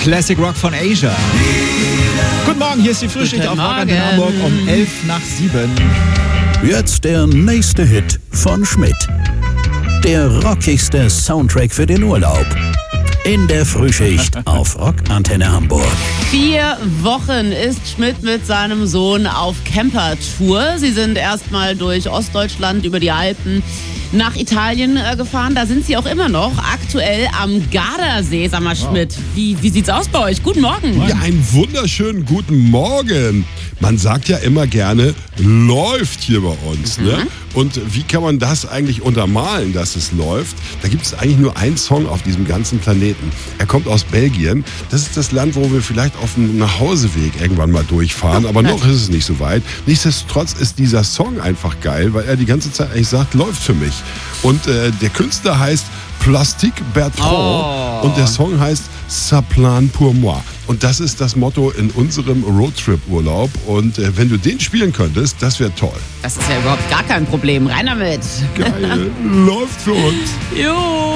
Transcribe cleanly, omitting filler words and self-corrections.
Classic Rock von Asia. Guten Morgen, hier ist die Frühschicht auf Rock Antenne Hamburg um 6:11. Jetzt der nächste Hit von Schmidt. Der rockigste Soundtrack für den Urlaub. In der Frühschicht auf Rock Antenne Hamburg. 4 Wochen ist Schmidt mit seinem Sohn auf Campertour. Sie sind erstmal durch Ostdeutschland über die Alpen nach Italien gefahren. Da sind sie auch immer noch. Aktuell am Gardasee. Sag mal, Schmidt, wie sieht's aus bei euch? Guten Morgen. Ja, einen wunderschönen guten Morgen. Man sagt ja immer gerne, läuft hier bei uns. Ne? Und wie kann man das eigentlich untermalen, dass es läuft? Da gibt es eigentlich nur einen Song auf diesem ganzen Planeten. Er kommt aus Belgien. Das ist das Land, wo wir vielleicht auf dem Nachhauseweg irgendwann mal durchfahren. Aber noch ist es nicht so weit. Nichtsdestotrotz ist dieser Song einfach geil, weil er die ganze Zeit eigentlich sagt, läuft für mich. Und der Künstler heißt Plastique Bertrand und der Song heißt Ça plane pour moi. Und das ist das Motto in unserem Roadtrip-Urlaub. Und wenn du den spielen könntest, das wäre toll. Das ist ja überhaupt gar kein Problem. Rein damit. Geil, läuft für uns. Jo.